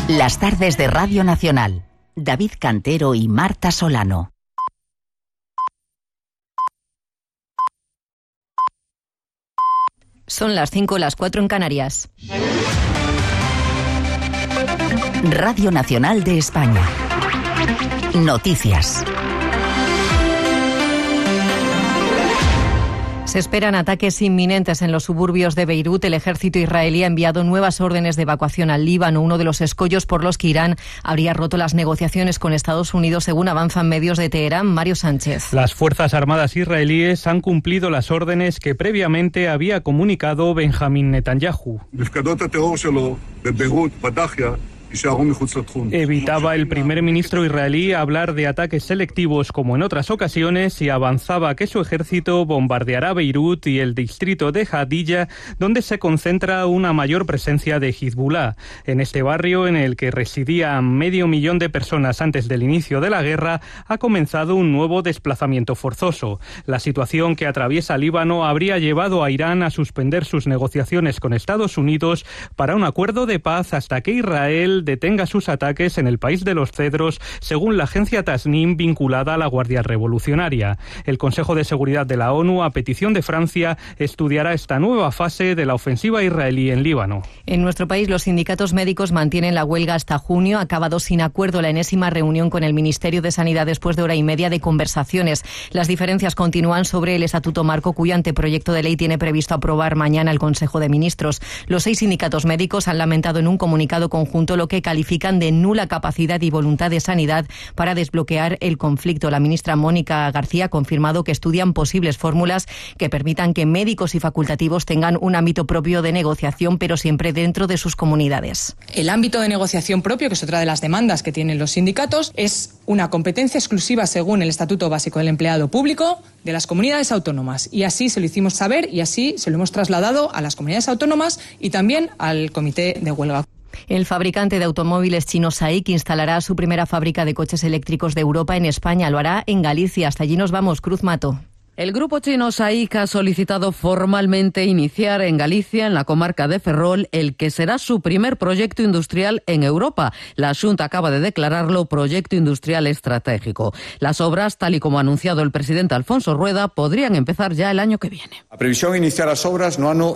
Las tardes de Radio Nacional. David Cantero y Marta Solano. Son las 5, las 4 en Canarias. Radio Nacional de España. Noticias. Se esperan ataques inminentes en los suburbios de Beirut. El ejército israelí ha enviado nuevas órdenes de evacuación al Líbano, uno de los escollos por los que Irán habría roto las negociaciones con Estados Unidos, según avanzan medios de Teherán. Mario Sánchez. Las Fuerzas Armadas israelíes han cumplido las órdenes que previamente había comunicado Benjamín Netanyahu. Evitaba el primer ministro israelí hablar de ataques selectivos como en otras ocasiones y avanzaba que su ejército bombardeará Beirut y el distrito de Hadilla, donde se concentra una mayor presencia de Hezbollah. En este barrio, en el que residían 500.000 de personas antes del inicio de la guerra, ha comenzado un nuevo desplazamiento forzoso. La situación que atraviesa Líbano habría llevado a Irán a suspender sus negociaciones con Estados Unidos para un acuerdo de paz hasta que Israel detenga sus ataques en el país de los cedros, según la agencia Tasnim vinculada a la Guardia Revolucionaria. El Consejo de Seguridad de la ONU, a petición de Francia, estudiará esta nueva fase de la ofensiva israelí en Líbano. En nuestro país, los sindicatos médicos mantienen la huelga hasta junio. Ha acabado sin acuerdo la enésima reunión con el Ministerio de Sanidad después de hora y media de conversaciones. Las diferencias continúan sobre el Estatuto Marco, cuyo anteproyecto de ley tiene previsto aprobar mañana el Consejo de Ministros. Los 6 sindicatos médicos han lamentado en un comunicado conjunto lo que califican de nula capacidad y voluntad de Sanidad para desbloquear el conflicto. La ministra Mónica García ha confirmado que estudian posibles fórmulas que permitan que médicos y facultativos tengan un ámbito propio de negociación, pero siempre dentro de sus comunidades. El ámbito de negociación propio, que es otra de las demandas que tienen los sindicatos, es una competencia exclusiva, según el Estatuto Básico del Empleado Público, de las comunidades autónomas. Y así se lo hicimos saber y así se lo hemos trasladado a las comunidades autónomas y también al Comité de Huelga. El fabricante de automóviles chino SAIC instalará su primera fábrica de coches eléctricos de Europa en España. Lo hará en Galicia. Hasta allí nos vamos. Cruz Mato. El grupo chino SAIC ha solicitado formalmente iniciar en Galicia, en la comarca de Ferrol, el que será su primer proyecto industrial en Europa. La Xunta acaba de declararlo proyecto industrial estratégico. Las obras, tal y como ha anunciado el presidente Alfonso Rueda, podrían empezar ya el año que viene. A previsión é iniciar as obras no ano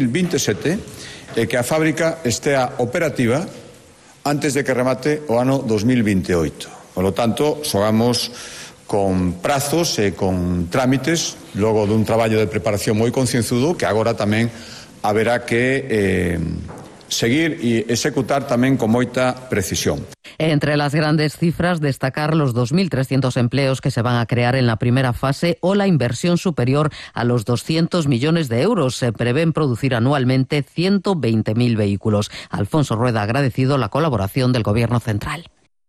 2027 e que a fábrica estea operativa antes de que remate o ano 2028. Por lo tanto, xogamos con prazos e con trámites, logo dun traballo de preparación moi concienzudo que agora tamén haberá que seguir e executar tamén con moita precisión. Entre las grandes cifras, destacar los 2.300 empleos que se van a crear en la primera fase o la inversión superior a los 200 millones de euros. Se prevén producir anualmente 120.000 vehículos. Alfonso Rueda ha agradecido la colaboración del Gobierno central.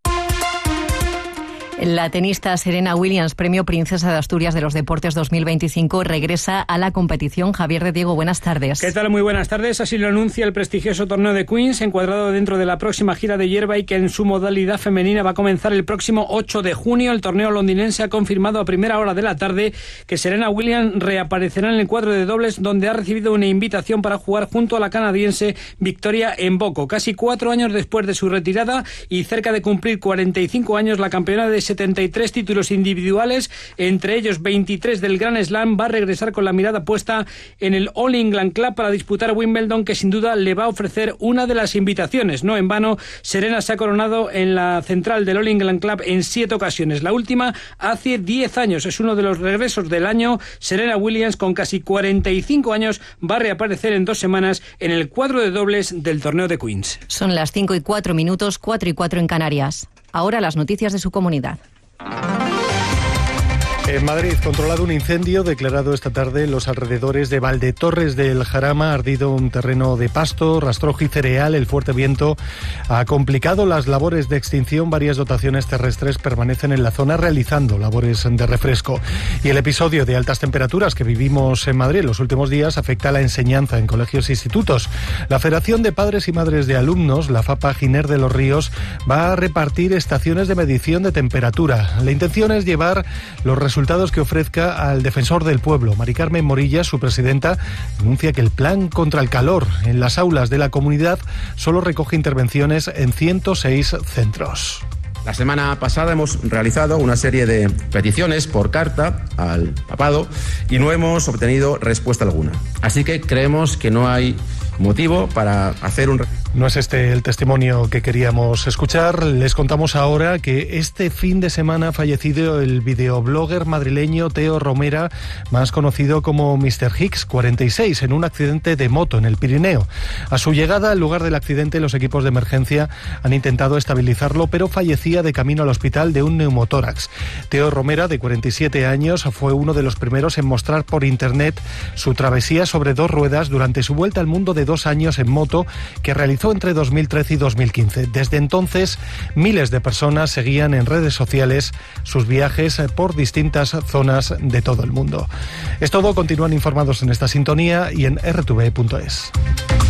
La tenista Serena Williams, premio Princesa de Asturias de los Deportes 2025, regresa a la competición. Javier de Diego, buenas tardes. ¿Qué tal? Muy buenas tardes. Así lo anuncia el prestigioso torneo de Queens, encuadrado dentro de la próxima gira de hierba y que en su modalidad femenina va a comenzar el próximo 8 de junio. El torneo londinense ha confirmado a primera hora de la tarde que Serena Williams reaparecerá en el cuadro de dobles, donde ha recibido una invitación para jugar junto a la canadiense Victoria Mboko. Casi 4 años después de su retirada y cerca de cumplir 45 años, la campeona de 73 títulos individuales, entre ellos 23 del Grand Slam, va a regresar con la mirada puesta en el All England Club para disputar Wimbledon, que sin duda le va a ofrecer una de las invitaciones. No en vano, Serena se ha coronado en la central del All England Club en 7 ocasiones. La última hace 10 años. Es uno de los regresos del año. Serena Williams, con casi 45 años, va a reaparecer en 2 semanas en el cuadro de dobles del torneo de Queens. Son las 5:04, 4:04 en Canarias. Ahora las noticias de su comunidad. En Madrid, controlado un incendio declarado esta tarde en los alrededores de Valdetorres del Jarama. Ha ardido un terreno de pasto, rastrojo y cereal. El fuerte viento ha complicado las labores de extinción. Varias dotaciones terrestres permanecen en la zona realizando labores de refresco. Y el episodio de altas temperaturas que vivimos en Madrid en los últimos días afecta a la enseñanza en colegios e institutos. La Federación de Padres y Madres de Alumnos, la FAPA Giner de los Ríos, va a repartir estaciones de medición de temperatura. La intención es llevar los resultados resultados que ofrezca al defensor del pueblo. Mari Carmen Morilla, su presidenta, denuncia que el plan contra el calor en las aulas de la comunidad solo recoge intervenciones en 106 centros. La semana pasada hemos realizado una serie de peticiones por carta al papado y no hemos obtenido respuesta alguna. Así que creemos que no hay motivo para hacer un... No es este el testimonio que queríamos escuchar. Les contamos ahora que este fin de semana ha fallecido el videoblogger madrileño Teo Romera, más conocido como Mr. Hicks 46, en un accidente de moto en el Pirineo. A su llegada al lugar del accidente, los equipos de emergencia han intentado estabilizarlo, pero fallecía de camino al hospital de un neumotórax. Teo Romera, de 47 años, fue uno de los primeros en mostrar por internet su travesía sobre dos ruedas durante su vuelta al mundo de 2 años en moto, que realizó entre 2013 y 2015. Desde entonces, miles de personas seguían en redes sociales sus viajes por distintas zonas de todo el mundo. Es todo, continúan informados en esta sintonía y en rtv.es.